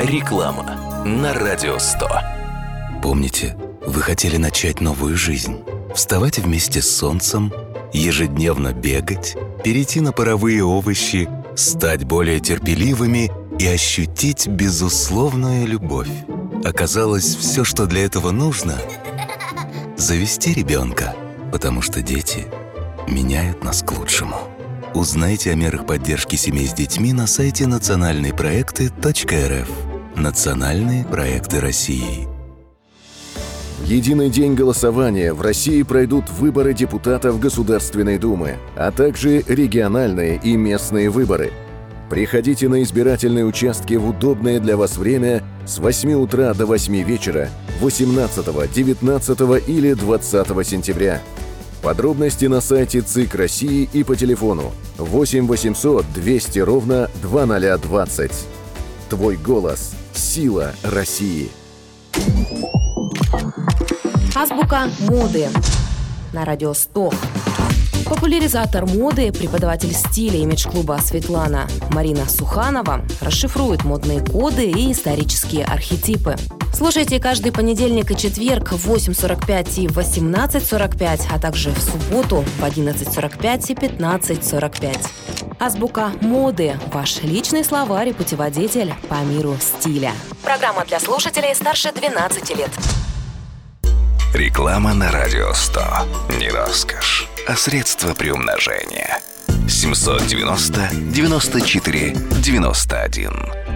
Реклама на Радио 100. Помните, вы хотели начать новую жизнь? Вставать вместе с солнцем, ежедневно бегать, перейти на паровые овощи, стать более терпеливыми и ощутить безусловную любовь. Оказалось, все, что для этого нужно – завести ребенка, потому что дети меняют нас к лучшему. Узнайте о мерах поддержки семей с детьми на сайте национальныйпроекты.рф. Национальные проекты России. В единый день голосования в России пройдут выборы депутатов Государственной Думы, а также региональные и местные выборы. Приходите на избирательные участки в удобное для вас время с 8 утра до 8 вечера 18, 19 или 20 сентября. Подробности на сайте ЦИК России и по телефону 8 800 200 ровно 2020. Твой голос – сила России. Азбука моды на Радио 100. Популяризатор моды, преподаватель стиля имидж-клуба «Светлана» Марина Суханова расшифрует модные коды и исторические архетипы. Слушайте каждый понедельник и четверг в 8:45 и 18:45, а также в субботу в 11:45 и 15:45. Азбука моды – ваш личный словарь и путеводитель по миру стиля. Программа для слушателей старше 12 лет. Реклама на Радио 100. Не роскошь, а средство приумножения. 790 94 91.